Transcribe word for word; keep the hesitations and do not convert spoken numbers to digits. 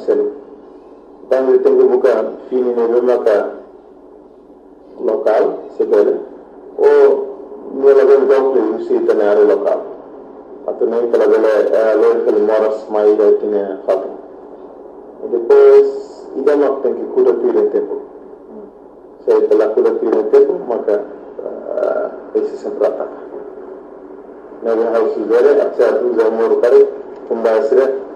selu tangi tengu buka fini ne bemaka local sebele o nela ben dokle usi tanare local atau nem kala bele lo fel moras mai da tine fatu depois ida mak tenki kuda pile tempo saya telah kuda pile tempo maka esse sempre ataca na harus bere acha tu zamor kare kumbasire